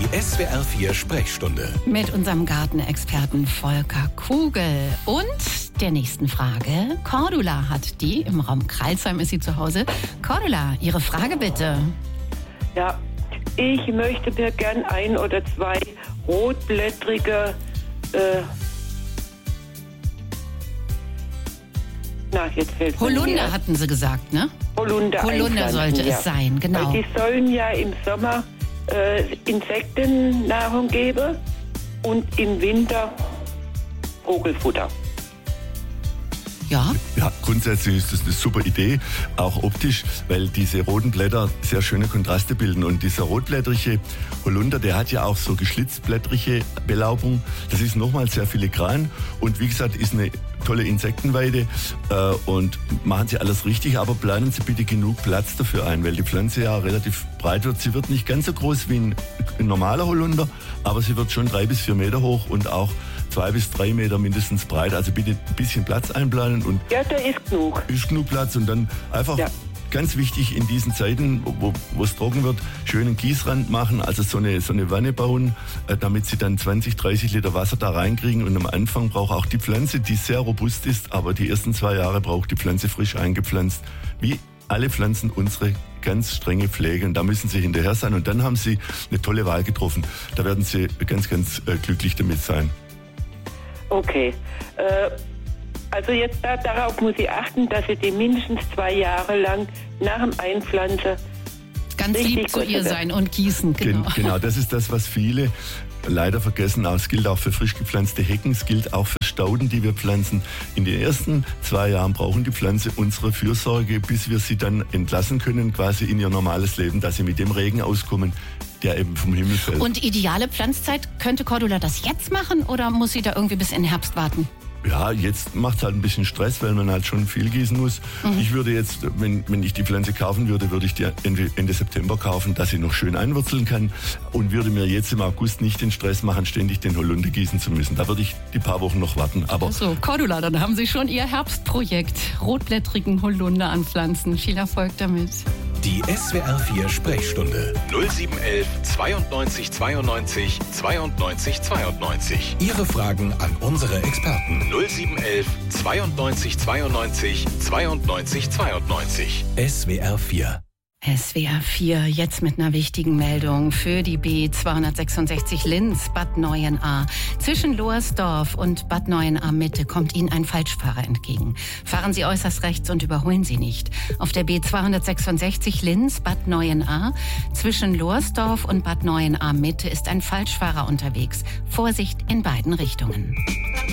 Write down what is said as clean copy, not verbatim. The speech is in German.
Die SWR 4 Sprechstunde. Mit unserem Gartenexperten Volker Kugel und der nächsten Frage. Cordula hat die, im Raum Crailsheim ist sie zu Hause. Cordula, Ihre Frage bitte. Ja, ich möchte mir gern 1 oder 2 rotblättrige, jetzt fällt Holunder hatten Sie gesagt, ne? Holunder sollte es sein, genau. Weil die sollen ja im Sommer Insektennahrung geben und im Winter Vogelfutter. Ja. Ja, grundsätzlich ist das eine super Idee, auch optisch, weil diese roten Blätter sehr schöne Kontraste bilden. Und dieser rotblättrige Holunder, der hat ja auch so geschlitzblättrige Belaubung. Das ist nochmal sehr filigran und wie gesagt, ist eine tolle Insektenweide und machen Sie alles richtig, aber planen Sie bitte genug Platz dafür ein, weil die Pflanze ja relativ breit wird. Sie wird nicht ganz so groß wie ein normaler Holunder, aber sie wird schon 3 bis 4 Meter hoch und auch 2 bis 3 Meter mindestens breit. Also bitte ein bisschen Platz einplanen. Und ja, da ist genug. Ist genug Platz und dann einfach ganz wichtig in diesen Zeiten, wo es trocken wird, schönen Gießrand machen, also so eine Wanne bauen, damit Sie dann 20, 30 Liter Wasser da reinkriegen. Und am Anfang braucht auch die Pflanze, die sehr robust ist, aber die ersten 2 Jahre braucht die Pflanze frisch eingepflanzt. Wie alle Pflanzen unsere ganz strenge Pflege und da müssen Sie hinterher sein und dann haben Sie eine tolle Wahl getroffen. Da werden Sie ganz, ganz glücklich damit sein. Okay. Also jetzt darauf muss ich achten, dass ich die mindestens 2 Jahre lang nach dem Einpflanzen ganz lieb zu ihr sein und gießen. Genau, das ist das, was viele leider vergessen. Es gilt auch für frisch gepflanzte Hecken, es gilt auch für Stauden, die wir pflanzen. In den ersten 2 Jahren brauchen die Pflanze unsere Fürsorge, bis wir sie dann entlassen können, quasi in ihr normales Leben, dass sie mit dem Regen auskommen, der eben vom Himmel fällt. Und ideale Pflanzzeit, könnte Cordula das jetzt machen oder muss sie da irgendwie bis in den Herbst warten? Ja, jetzt macht es halt ein bisschen Stress, weil man halt schon viel gießen muss. Ich würde jetzt, wenn ich die Pflanze kaufen würde, würde ich die Ende September kaufen, dass sie noch schön einwurzeln kann und würde mir jetzt im August nicht den Stress machen, ständig den Holunder gießen zu müssen. Da würde ich die paar Wochen noch warten. Aber so, Cordula, dann haben Sie schon Ihr Herbstprojekt, rotblättrigen Holunder anpflanzen. Viel Erfolg damit. Die SWR 4 Sprechstunde 0711 92 92 92 92. Ihre Fragen an unsere Experten 0711 92 92 92 92. SWR 4. SWR 4, jetzt mit einer wichtigen Meldung für die B266 Linz, Bad Neuenahr. Zwischen Lohersdorf und Bad Neuenahr Mitte kommt Ihnen ein Falschfahrer entgegen. Fahren Sie äußerst rechts und überholen Sie nicht. Auf der B266 Linz, Bad Neuenahr, zwischen Lohersdorf und Bad Neuenahr Mitte ist ein Falschfahrer unterwegs. Vorsicht in beiden Richtungen.